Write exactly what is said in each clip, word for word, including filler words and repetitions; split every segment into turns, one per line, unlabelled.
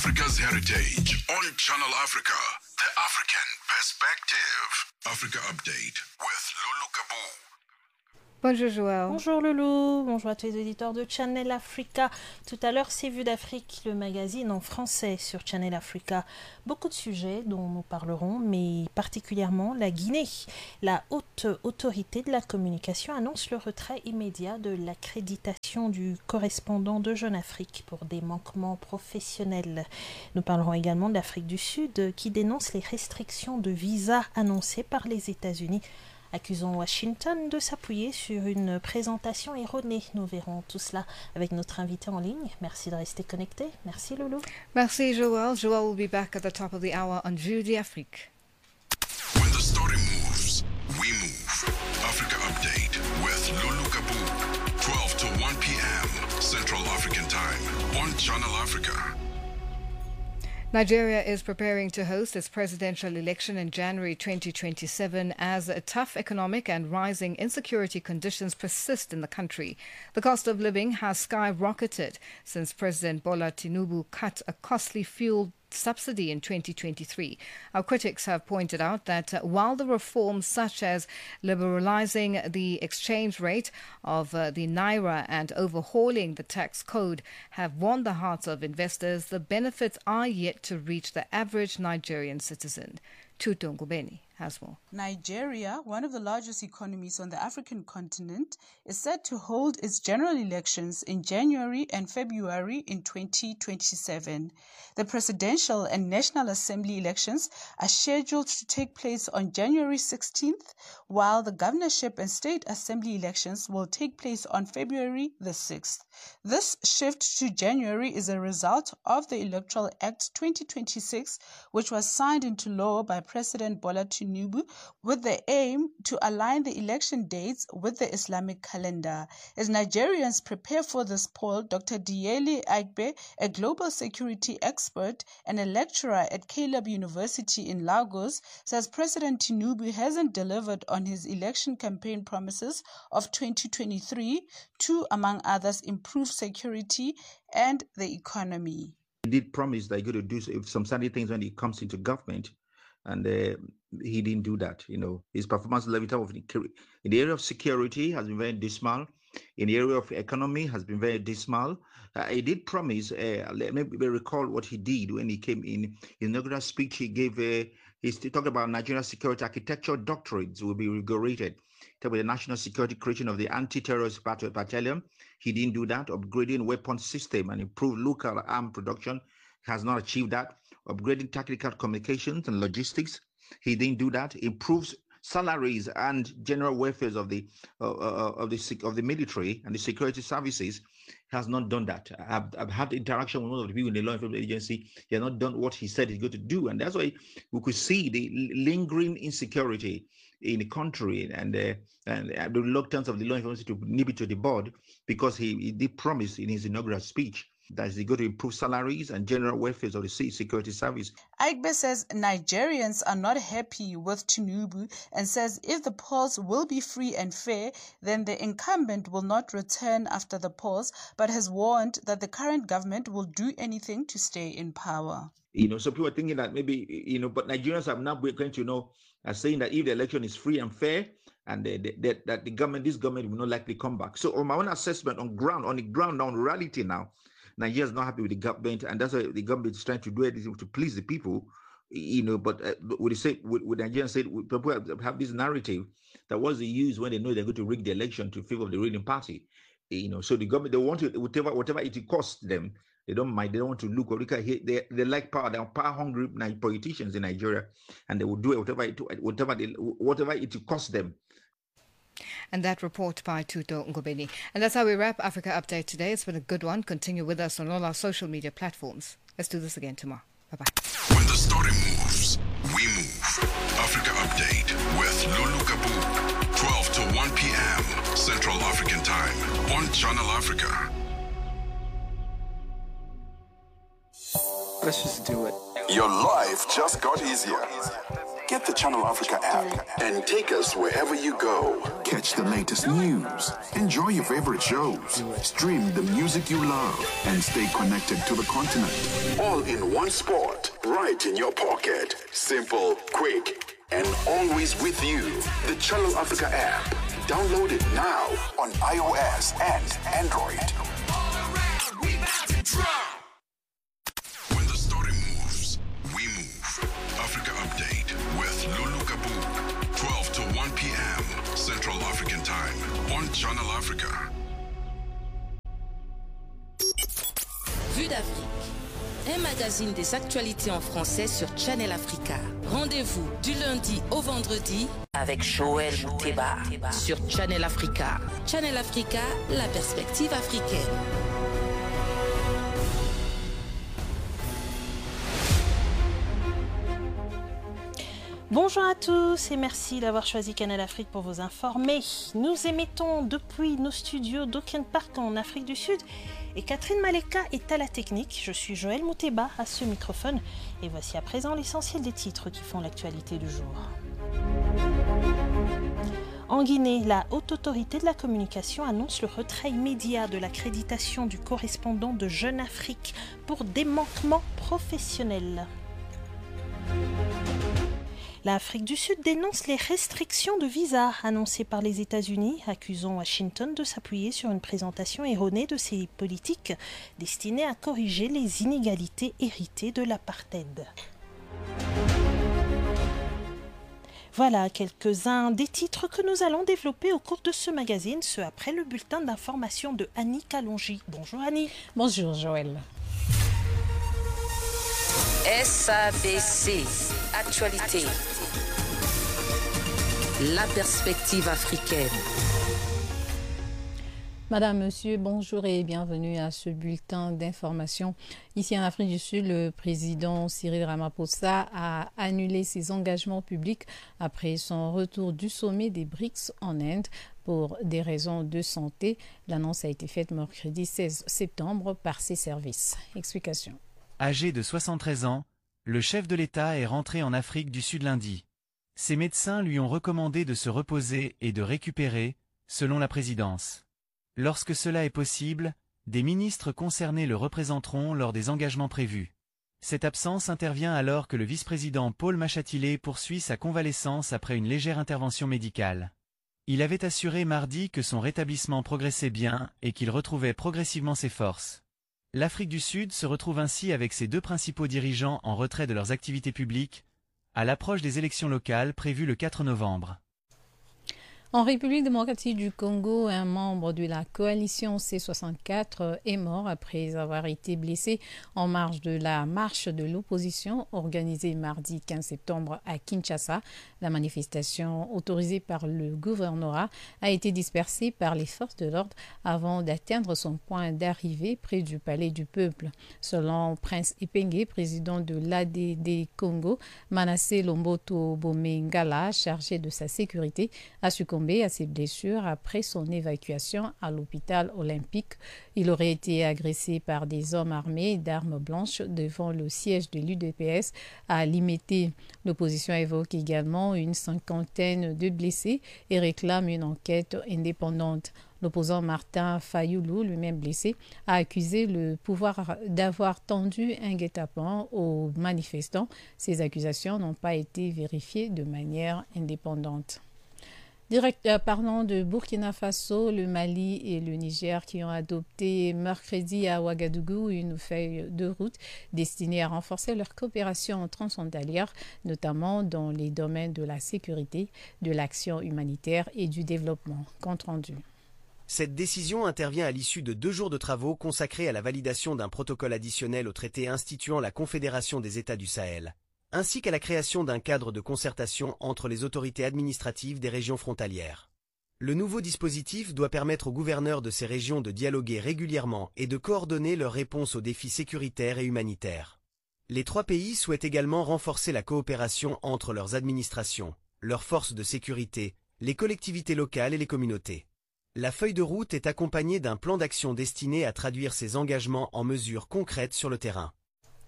Africa's heritage on Channel Africa, the African perspective. Africa Update with Lulu Kabu.
Bonjour Joël.
Bonjour Loulou, bonjour à tous les auditeurs de Channel Africa. Tout à l'heure, c'est Vue d'Afrique, le magazine en français sur Channel Africa. Beaucoup de sujets dont nous parlerons, mais particulièrement la Guinée. La haute autorité de la communication annonce le retrait immédiat de l'accréditation du correspondant de Jeune Afrique pour des manquements professionnels. Nous parlerons également de l'Afrique du Sud qui dénonce les restrictions de visa annoncées par les États-Unis, accusant Washington de s'appuyer sur une présentation erronée. Nous verrons tout cela avec notre invité en ligne. Merci de rester connecté. Merci Loulou.
Merci Joël. Joël will be back at the top of the hour on Vue d'Afrique.
When the story moves, we move. Africa Update with Lulu Kabu. twelve to one p.m. Central African Time on Channel Africa.
Nigeria is preparing to host its presidential election in January twenty twenty-seven as tough economic and rising insecurity conditions persist in the country. The cost of living has skyrocketed since President Bola Tinubu cut a costly fuel subsidy in twenty twenty-three. Our critics have pointed out that uh, while the reforms such as liberalizing the exchange rate of uh, the naira and overhauling the tax code have won the hearts of investors, the benefits are yet to reach the average Nigerian citizen. Tuto Ngubeni has more.
Nigeria, one of the largest economies on the African continent, is set to hold its general elections in January and February in twenty twenty-seven. The presidential and National Assembly elections are scheduled to take place on January sixteenth, while the governorship and state assembly elections will take place on February the sixth. This shift to January is a result of the Electoral Act twenty twenty-six, which was signed into law by President Bola Tinubu with the aim to align the election dates with the Islamic calendar. As Nigerians prepare for this poll, Doctor Diele Agbe, a global security expert and a lecturer at Caleb University in Lagos, says President Tinubu hasn't delivered on his election campaign promises of twenty twenty-three to, among others, improve security and the economy.
He did promise that he's going to do some certain things when he comes into government, and uh, he didn't do that. You know, his performance level in the area of security has been very dismal. In the area of economy has been very dismal. Uh, he did promise. Uh, let me recall what he did when he came in. His inaugural speech, he gave. Uh, he talked about Nigerian security architecture doctrines will be regorated. Talk about the national security creation of the anti-terrorist battalion. He didn't do that. Upgrading weapons system and improve local arm production has not achieved that. Upgrading tactical communications and logistics, he didn't do that. Improves salaries and general welfare of the uh, uh, of the of the military and the security services, has not done that. I've, I've had interaction with one of the people in the law enforcement agency. He has not done what he said he's going to do, and that's why we could see the lingering insecurity in the country and uh, and the reluctance of the law enforcement to nip it to the bud, because he, he did promise in his inaugural speech that he's going to improve salaries and general welfare of the security service.
Agbe says Nigerians are not happy with Tinubu and says if the polls will be free and fair, then the incumbent will not return after the polls, but has warned that the current government will do anything to stay in power.
You know, so people are thinking that maybe, you know, but Nigerians are now going to know, are saying that if the election is free and fair, and the, the, the, that the government, this government will not likely come back. So on my own assessment, on ground, on the ground, on reality now, Nigeria is not happy with the government, and that's why the government is trying to do anything to please the people, you know. But uh, would they say, would, would Nigerians say, would people have, have this narrative that was the use when they know they're going to rig the election to favor of the ruling party, you know? So the government, they want to, whatever whatever it costs them, they don't mind. They don't want to look or look at it. They they like power. They are power hungry politicians in Nigeria, and they will do it whatever it whatever they, whatever it costs them.
And that report by Tuto Ngubeni. And that's how we wrap Africa Update today. It's been a good one. Continue with us on all our social media platforms. Let's do this again tomorrow. Bye-bye.
When the story moves, we move. Africa Update with Lulu Kabu. twelve to one p.m. Central African Time on Channel Africa.
Let's just do it.
Your life just got easier. Get the Channel Africa app and take us wherever you go. Catch the latest news, enjoy your favorite shows, stream the music you love, and stay connected to the continent. All in one spot, right in your pocket. Simple, quick, and always with you. The Channel Africa app. Download it now on iOS and Android. When the story moves, we move. Africa Update with Lulu Kabu, twelve to one p m Central African Time on Channel Africa.
Vue d'Afrique, un magazine des actualités en français sur Channel Africa. Rendez-vous du lundi au vendredi avec Joël Mouteba sur Channel Africa. Channel Africa, la perspective africaine.
Bonjour à tous et merci d'avoir choisi Canal Afrique pour vous informer. Nous émettons depuis nos studios d'Auckland Park en Afrique du Sud et Catherine Maleka est à la technique. Je suis Joël Mouteba à ce microphone et voici à présent l'essentiel des titres qui font l'actualité du jour. En Guinée, la Haute Autorité de la Communication annonce le retrait immédiat de l'accréditation du correspondant de Jeune Afrique pour des manquements professionnels. L'Afrique du Sud dénonce les restrictions de visa annoncées par les États-Unis, accusant Washington de s'appuyer sur une présentation erronée de ses politiques destinées à corriger les inégalités héritées de l'apartheid. Voilà quelques-uns des titres que nous allons développer au cours de ce magazine, ce après le bulletin d'information de Annie Kalonji. Bonjour Annie.
Bonjour Joël.
S A B C, actualité. La perspective africaine.
Madame, Monsieur, bonjour et bienvenue à ce bulletin d'information. Ici en Afrique du Sud, le président Cyril Ramaphosa a annulé ses engagements publics après son retour du sommet des BRICS en Inde pour des raisons de santé. L'annonce a été faite mercredi seize septembre par ses services. Explication.
Âgé de soixante-treize ans, le chef de l'État est rentré en Afrique du Sud lundi. Ses médecins lui ont recommandé de se reposer et de récupérer, selon la présidence. Lorsque cela est possible, des ministres concernés le représenteront lors des engagements prévus. Cette absence intervient alors que le vice-président Paul Machatilé poursuit sa convalescence après une légère intervention médicale. Il avait assuré mardi que son rétablissement progressait bien et qu'il retrouvait progressivement ses forces. L'Afrique du Sud se retrouve ainsi avec ses deux principaux dirigeants en retrait de leurs activités publiques, à l'approche des élections locales prévues le quatre novembre.
En République démocratique du Congo, un membre de la coalition C soixante-quatre est mort après avoir été blessé en marge de la marche de l'opposition organisée mardi quinze septembre à Kinshasa. La manifestation autorisée par le gouvernorat a été dispersée par les forces de l'ordre avant d'atteindre son point d'arrivée près du palais du peuple. Selon Prince Ipenge, président de l'A D D Congo, Manasseh Lomboto Bomengala, chargé de sa sécurité, a succombé à ses blessures après son évacuation à l'hôpital olympique. Il aurait été agressé par des hommes armés d'armes blanches devant le siège de l'U D P S à Limete. L'opposition évoque également une cinquantaine de blessés et réclame une enquête indépendante. L'opposant Martin Fayoulou, lui-même blessé, a accusé le pouvoir d'avoir tendu un guet-apens aux manifestants. Ces accusations n'ont pas été vérifiées de manière indépendante. Direct, euh, parlant de Burkina Faso, le Mali et le Niger qui ont adopté mercredi à Ouagadougou une feuille de route destinée à renforcer leur coopération transfrontalière, notamment dans les domaines de la sécurité, de l'action humanitaire et du développement. Compte rendu.
Cette décision intervient à l'issue de deux jours de travaux consacrés à la validation d'un protocole additionnel au traité instituant la Confédération des États du Sahel, ainsi qu'à la création d'un cadre de concertation entre les autorités administratives des régions frontalières. Le nouveau dispositif doit permettre aux gouverneurs de ces régions de dialoguer régulièrement et de coordonner leurs réponses aux défis sécuritaires et humanitaires. Les trois pays souhaitent également renforcer la coopération entre leurs administrations, leurs forces de sécurité, les collectivités locales et les communautés. La feuille de route est accompagnée d'un plan d'action destiné à traduire ces engagements en mesures concrètes sur le terrain.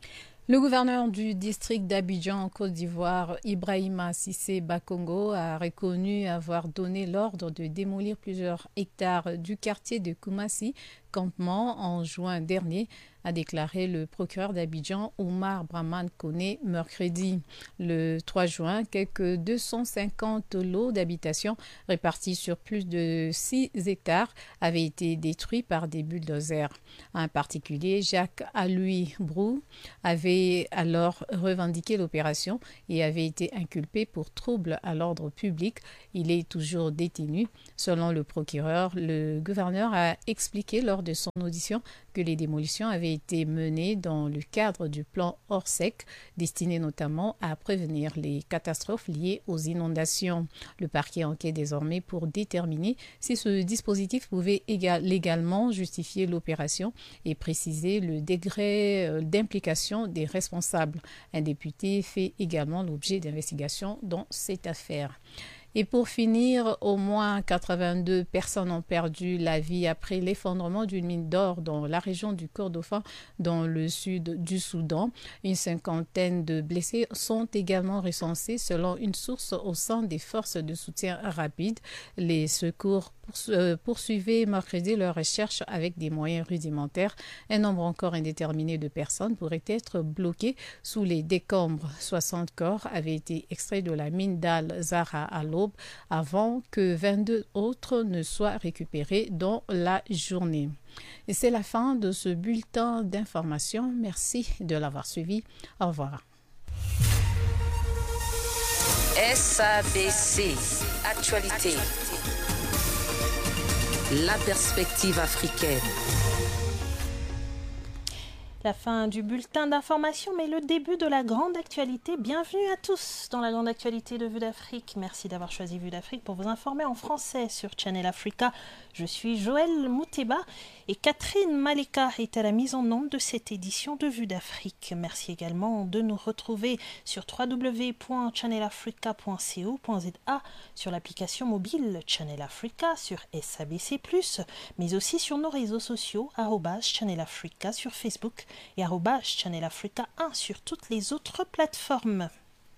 Le gouverneur du district d'Abidjan en Côte d'Ivoire, Ibrahima Cissé Bakongo, a reconnu avoir donné l'ordre de démolir plusieurs hectares du quartier de Koumassi, campement, en juin dernier, a déclaré le procureur d'Abidjan, Oumar Brahman Koné, mercredi. Le trois juin, quelques deux cent cinquante lots d'habitation répartis sur plus de six hectares avaient été détruits par des bulldozers. En particulier, Jacques Aloui Brou avait alors revendiqué l'opération et avait été inculpé pour trouble à l'ordre public. Il est toujours détenu. Selon le procureur, le gouverneur a expliqué lors de son audition que les démolitions avaient été menées dans le cadre du plan Orsec, destiné notamment à prévenir les catastrophes liées aux inondations. Le parquet enquête désormais pour déterminer si ce dispositif pouvait égal, légalement justifier l'opération et préciser le degré d'implication des responsables. Un député fait également l'objet d'investigations dans cette affaire. Et pour finir, au moins quatre-vingt-deux personnes ont perdu la vie après l'effondrement d'une mine d'or dans la région du Kordofan, dans le sud du Soudan. Une cinquantaine de blessés sont également recensés selon une source au sein des forces de soutien rapide. Les secours poursuivaient mercredi leurs recherches avec des moyens rudimentaires. Un nombre encore indéterminé de personnes pourraient être bloquées sous les décombres. soixante corps avaient été extraits de la mine d'Al-Zahra à l'aube avant que vingt-deux autres ne soient récupérés dans la journée. Et c'est la fin de ce bulletin d'information. Merci de l'avoir suivi. Au revoir.
S A B C, Actualité. La perspective africaine.
La fin du bulletin d'information, mais le début de la grande actualité. Bienvenue à tous dans la grande actualité de Vue d'Afrique. Merci d'avoir choisi Vue d'Afrique pour vous informer en français sur Channel Africa. Je suis Joël Mouteba et Catherine Maleka est à la mise en onde de cette édition de Vue d'Afrique. Merci également de nous retrouver sur w w w point channel africa point co point z a, sur l'application mobile Channel Africa, sur S A B C plus, mais aussi sur nos réseaux sociaux, arobase Channel Africa sur Facebook et arobase Channel Africa un sur toutes les autres plateformes.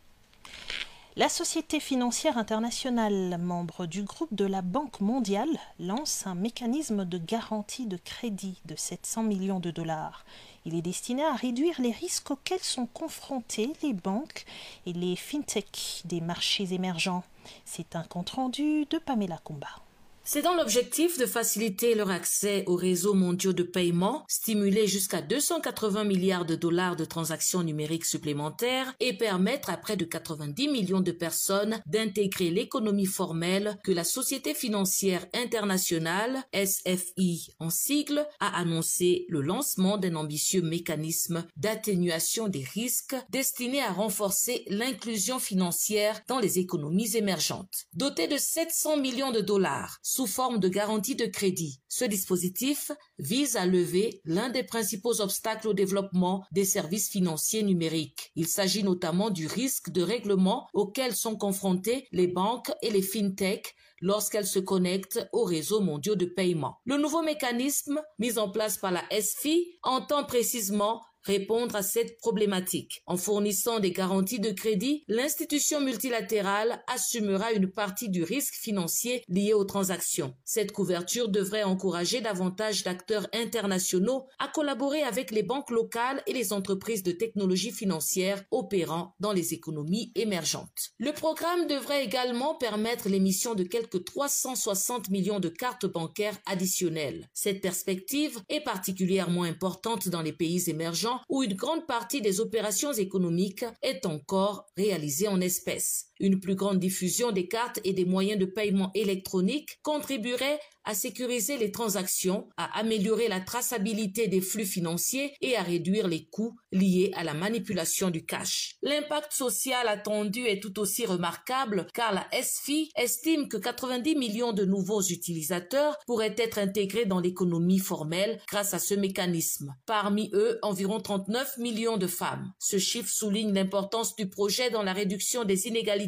La Société financière internationale, membre du groupe de la Banque mondiale, lance un mécanisme de garantie de crédit de sept cents millions de dollars. Il est destiné à réduire les risques auxquels sont confrontés les banques et les fintechs des marchés émergents. C'est un compte-rendu de Pamela Kumba.
C'est dans l'objectif de faciliter leur accès aux réseaux mondiaux de paiement, stimuler jusqu'à deux cent quatre-vingts milliards de dollars de transactions numériques supplémentaires et permettre à près de quatre-vingt-dix millions de personnes d'intégrer l'économie formelle que la Société financière internationale, S F I en sigle, a annoncé le lancement d'un ambitieux mécanisme d'atténuation des risques destiné à renforcer l'inclusion financière dans les économies émergentes. Doté de sept cents millions de dollars, sous forme de garantie de crédit. Ce dispositif vise à lever l'un des principaux obstacles au développement des services financiers numériques. Il s'agit notamment du risque de règlement auquel sont confrontées les banques et les fintechs lorsqu'elles se connectent aux réseaux mondiaux de paiement. Le nouveau mécanisme mis en place par la S F I entend précisément répondre à cette problématique. En fournissant des garanties de crédit, l'institution multilatérale assumera une partie du risque financier lié aux transactions. Cette couverture devrait encourager davantage d'acteurs internationaux à collaborer avec les banques locales et les entreprises de technologie financière opérant dans les économies émergentes. Le programme devrait également permettre l'émission de quelques trois cent soixante millions de cartes bancaires additionnelles. Cette perspective est particulièrement importante dans les pays émergents où une grande partie des opérations économiques est encore réalisée en espèces. Une plus grande diffusion des cartes et des moyens de paiement électroniques contribuerait à sécuriser les transactions, à améliorer la traçabilité des flux financiers et à réduire les coûts liés à la manipulation du cash. L'impact social attendu est tout aussi remarquable car la S F I estime que quatre-vingt-dix millions de nouveaux utilisateurs pourraient être intégrés dans l'économie formelle grâce à ce mécanisme. Parmi eux, environ trente-neuf millions de femmes. Ce chiffre souligne l'importance du projet dans la réduction des inégalités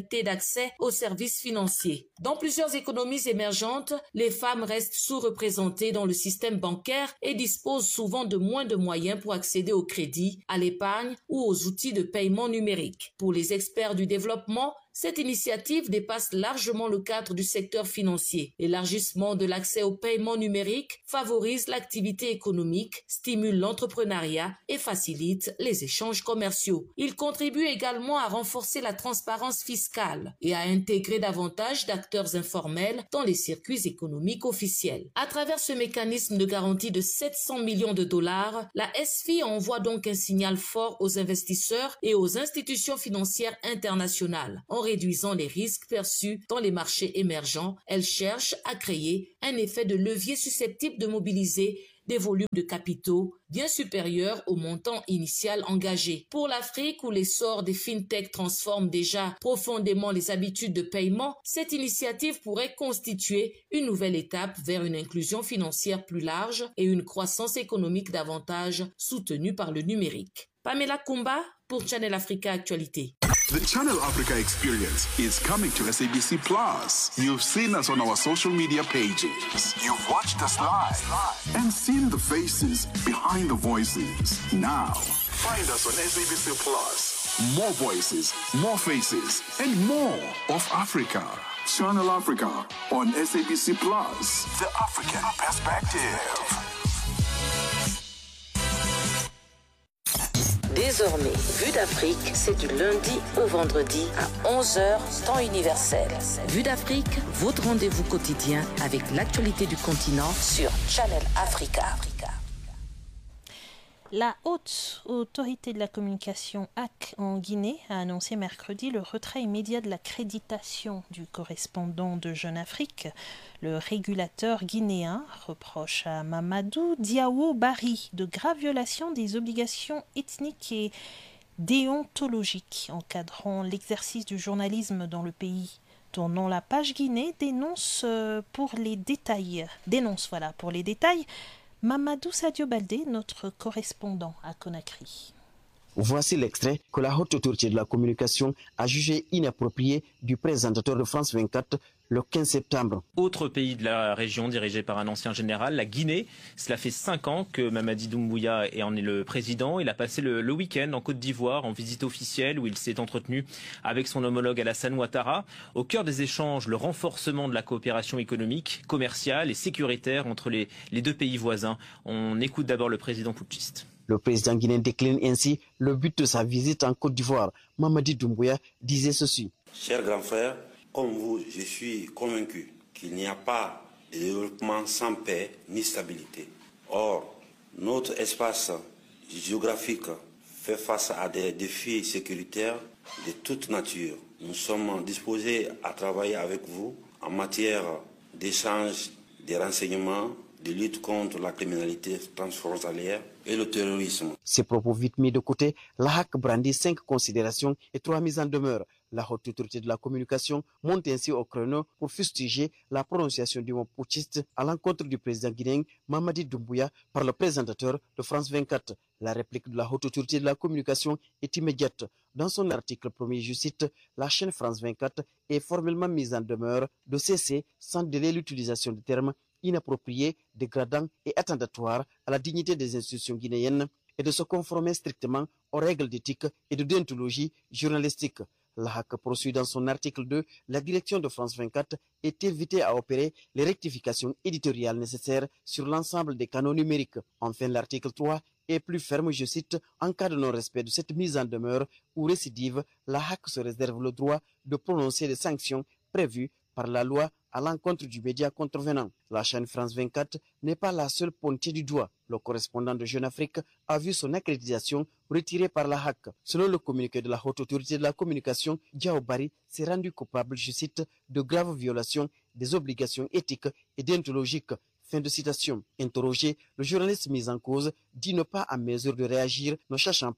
inégalités d'accès aux services financiers. Dans plusieurs économies émergentes, les femmes restent sous-représentées dans le système bancaire et disposent souvent de moins de moyens pour accéder au crédit, à l'épargne ou aux outils de paiement numérique. Pour les experts du développement, cette initiative dépasse largement le cadre du secteur financier. L'élargissement de l'accès au paiement numérique favorise l'activité économique, stimule l'entrepreneuriat et facilite les échanges commerciaux. Il contribue également à renforcer la transparence fiscale et à intégrer davantage d'acteurs informels dans les circuits économiques officiels. À travers ce mécanisme de garantie de sept cents millions de dollars, la S F I envoie donc un signal fort aux investisseurs et aux institutions financières internationales. En réduisant les risques perçus dans les marchés émergents, elle cherche à créer un effet de levier susceptible de mobiliser des volumes de capitaux bien supérieurs au montant initial engagé. Pour l'Afrique, où l'essor des fintech transforme déjà profondément les habitudes de paiement, cette initiative pourrait constituer une nouvelle étape vers une inclusion financière plus large et une croissance économique davantage soutenue par le numérique. Pamela Kumba pour Channel Africa Actualité.
The Channel Africa experience is coming to S A B C Plus. You've seen us on our social media pages. You've watched us live and seen the faces behind the voices. Now, find us on S A B C Plus. More voices, more faces, and more of Africa. Channel Africa on S A B C Plus. The African perspective.
Désormais, Vue d'Afrique, c'est du lundi au vendredi à onze heures, temps universel. Vue d'Afrique, votre rendez-vous quotidien avec l'actualité du continent sur Channel Africa.
La haute autorité de la communication A C en Guinée a annoncé mercredi le retrait immédiat de l'accréditation du correspondant de Jeune Afrique. Le régulateur guinéen reproche à Mamadou Diawo Barry de graves violations des obligations ethniques et déontologiques encadrant l'exercice du journalisme dans le pays. Tournons la page Guinée, dénonce pour les détails. Dénonce, voilà, pour les détails. Mamadou Sadio Baldé, notre correspondant à Conakry.
Voici l'extrait que la haute autorité de la communication a jugé inapproprié du présentateur de France vingt-quatre le quinze septembre.
Autre pays de la région dirigé par un ancien général, la Guinée. Cela fait cinq ans que Mamadi Doumbouya en est le président. Il a passé le, le week-end en Côte d'Ivoire en visite officielle où il s'est entretenu avec son homologue Alassane Ouattara. Au cœur des échanges, le renforcement de la coopération économique, commerciale et sécuritaire entre les, les deux pays voisins. On écoute d'abord le président putschiste.
Le président guinéen décline ainsi le but de sa visite en Côte d'Ivoire. Mamadi Doumbouya disait ceci.
Cher grand frère, comme vous, je suis convaincu qu'il n'y a pas de développement sans paix ni stabilité. Or, notre espace géographique fait face à des défis sécuritaires de toute nature. Nous sommes disposés à travailler avec vous en matière d'échange des renseignements, de lutte contre la criminalité transfrontalière et le terrorisme.
Ces propos vite mis de côté, la H A C brandit cinq considérations et trois mises en demeure. La haute autorité de la communication monte ainsi au créneau pour fustiger la prononciation du mot putschiste à l'encontre du président guinéen Mamadi Doumbouya par le présentateur de France vingt-quatre. La réplique de la haute autorité de la communication est immédiate. Dans son article premier, je cite, la chaîne France vingt-quatre est formellement mise en demeure de cesser sans délai l'utilisation de termes inappropriés, dégradants et attentatoires à la dignité des institutions guinéennes et de se conformer strictement aux règles d'éthique et de déontologie journalistique. La H A C poursuit dans son article deux, la direction de France vingt-quatre est invitée à opérer les rectifications éditoriales nécessaires sur l'ensemble des canaux numériques. Enfin, l'article trois est plus ferme, je cite, en cas de non-respect de cette mise en demeure ou récidive, la H A C se réserve le droit de prononcer des sanctions prévues par la loi à l'encontre du média contrevenant. La chaîne France vingt-quatre n'est pas la seule pointée du doigt. Le correspondant de Jeune Afrique a vu son accréditation retirée par la H A C. Selon le communiqué de la haute autorité de la communication, Diawo Barry s'est rendu coupable, je cite, de graves violations des obligations éthiques et déontologiques. Fin de citation. Interrogé, le journaliste mis en cause dit ne pas à mesure de réagir, ne cherchant pas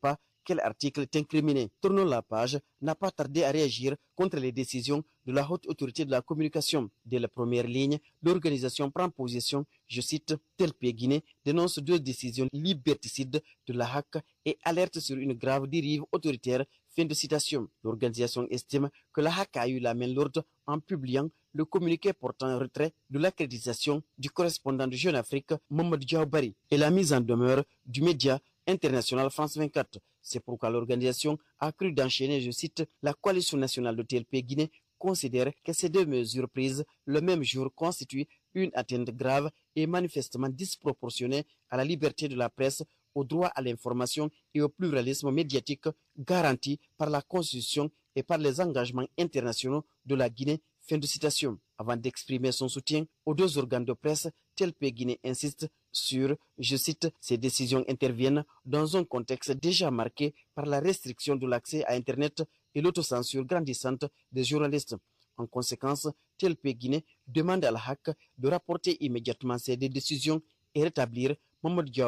quel article est incriminé. Tournons la page, n'a pas tardé à réagir contre les décisions de la haute autorité de la communication. Dès la première ligne, l'organisation prend position, je cite, T L P Guinée dénonce deux décisions liberticides de la H A C et alerte sur une grave dérive autoritaire. Fin de citation. L'organisation estime que la H A C a eu la main lourde en publiant le communiqué portant un retrait de l'accréditation du correspondant de Jeune Afrique, Mohamed Diaobari, et la mise en demeure du média international France vingt-quatre. C'est pourquoi l'organisation a cru d'enchaîner, je cite, la coalition nationale de T L P Guinée considère que ces deux mesures prises le même jour constituent une atteinte grave et manifestement disproportionnée à la liberté de la presse, au droit à l'information et au pluralisme médiatique garanti par la Constitution et par les engagements internationaux de la Guinée. Fin de citation. Avant d'exprimer son soutien aux deux organes de presse, T L P Guinée insiste sur, je cite, ces décisions interviennent dans un contexte déjà marqué par la restriction de l'accès à Internet et l'autocensure grandissante des journalistes. En conséquence, T L P Guinée demande à la H A C de rapporter immédiatement ces deux décisions et rétablir Mohamed Diaw